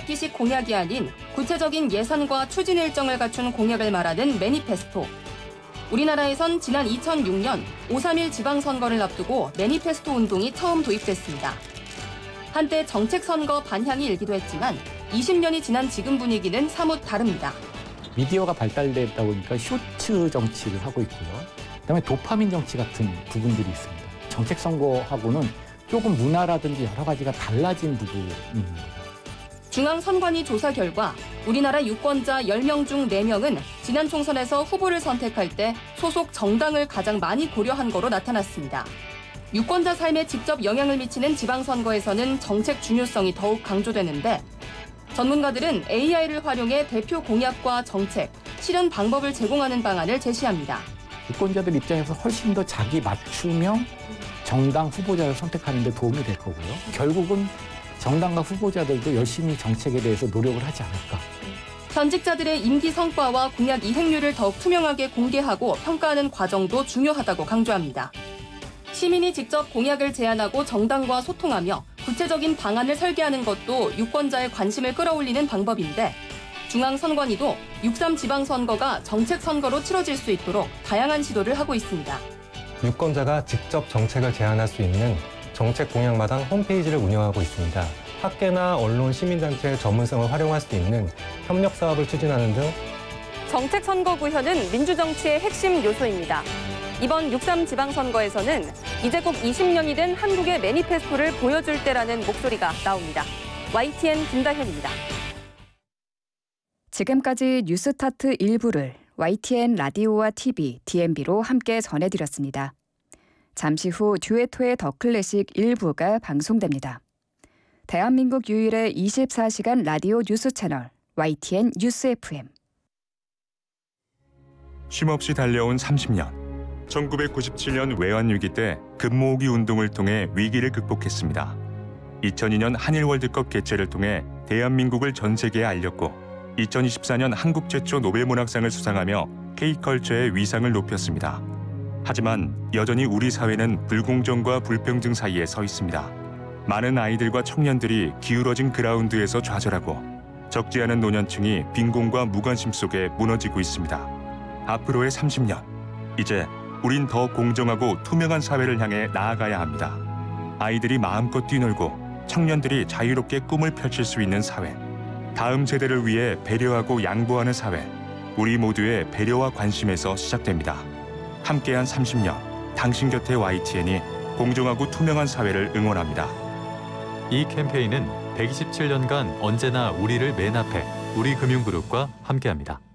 잡기식 공약이 아닌 구체적인 예산과 추진 일정을 갖춘 공약을 말하는 매니페스토. 우리나라에선 지난 2006년 5.3.1 지방선거를 앞두고 매니페스토 운동이 처음 도입됐습니다. 한때 정책선거 반향이 일기도 했지만 20년이 지난 지금 분위기는 사뭇 다릅니다. 미디어가 발달되다 보니까 쇼츠 정치를 하고 있고요. 그다음에 도파민 정치 같은 부분들이 있습니다. 정책 선거하고는 조금 문화라든지 여러 가지가 달라진 부분입니다. 중앙선관위 조사 결과 우리나라 유권자 10명 중 4명은 지난 총선에서 후보를 선택할 때 소속 정당을 가장 많이 고려한 거로 나타났습니다. 유권자 삶에 직접 영향을 미치는 지방선거에서는 정책 중요성이 더욱 강조되는데 전문가들은 AI를 활용해 대표 공약과 정책, 실현 방법을 제공하는 방안을 제시합니다. 유권자들 입장에서 훨씬 더 자기 맞춤형 정당 후보자를 선택하는 데 도움이 될 거고요. 결국은 정당과 후보자들도 열심히 정책에 대해서 노력을 하지 않을까. 현직자들의 임기 성과와 공약 이행률을 더욱 투명하게 공개하고 평가하는 과정도 중요하다고 강조합니다. 시민이 직접 공약을 제안하고 정당과 소통하며 구체적인 방안을 설계하는 것도 유권자의 관심을 끌어올리는 방법인데 중앙선관위도 6.3 지방선거가 정책선거로 치러질 수 있도록 다양한 시도를 하고 있습니다. 유권자가 직접 정책을 제안할 수 있는 정책 공약마당 홈페이지를 운영하고 있습니다. 학계나 언론, 시민단체의 전문성을 활용할 수 있는 협력 사업을 추진하는 등 정책 선거 구현은 민주정치의 핵심 요소입니다. 이번 6.3 지방선거에서는 이제 곧 20년이 된 한국의 매니페스토를 보여줄 때라는 목소리가 나옵니다. YTN 김다현입니다. 지금까지 뉴스타트 일부를 YTN 라디오와 TV, DMB로 함께 전해드렸습니다. 잠시 후 듀에토의 더 클래식 1부가 방송됩니다. 대한민국 유일의 24시간 라디오 뉴스 채널 YTN 뉴스 FM. 쉼없이 달려온 30년. 1997년 외환위기 때 금모으기 운동을 통해 위기를 극복했습니다. 2002년 한일 월드컵 개최를 통해 대한민국을 전 세계에 알렸고 2024년 한국 최초 노벨문학상을 수상하며 K컬처의 위상을 높였습니다. 하지만 여전히 우리 사회는 불공정과 불평등 사이에 서 있습니다. 많은 아이들과 청년들이 기울어진 그라운드에서 좌절하고 적지 않은 노년층이 빈곤과 무관심 속에 무너지고 있습니다. 앞으로의 30년, 이제 우린 더 공정하고 투명한 사회를 향해 나아가야 합니다. 아이들이 마음껏 뛰놀고 청년들이 자유롭게 꿈을 펼칠 수 있는 사회, 다음 세대를 위해 배려하고 양보하는 사회, 우리 모두의 배려와 관심에서 시작됩니다. 함께한 30년, 당신 곁에 YTN이 공정하고 투명한 사회를 응원합니다. 이 캠페인은 127년간 언제나 우리를 맨 앞에 우리금융그룹과 함께합니다.